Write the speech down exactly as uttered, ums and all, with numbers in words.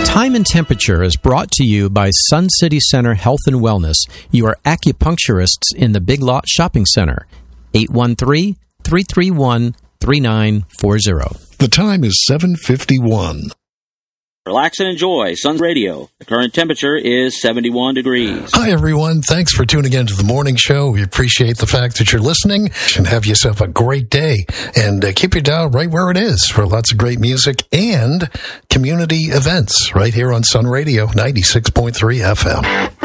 Time and Temperature is brought to you by Sun City Center Health and Wellness, your acupuncturists in the Big Lot Shopping Center. eight one three, three three one, three nine four zero. The time is seven fifty-one. Relax and enjoy Sun's Radio. The current temperature is seventy-one degrees. Hi, everyone. Thanks for tuning in to the morning show. We appreciate the fact that you're listening, and have yourself a great day. And uh, keep your dial right where it is for lots of great music and community events right here on Sun Radio ninety-six point three F M.